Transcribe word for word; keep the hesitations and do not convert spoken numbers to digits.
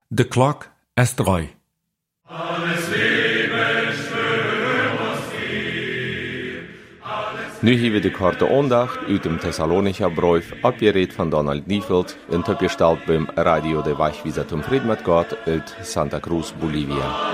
De klok is drei. Nu hebben we de korte aandacht uit dem Thessalonicher Brief, abgeredet von Donald Niefeld, intergesteld beim Radio de Wachwieser zum Fried mit Gott uit Santa Cruz, Bolivia.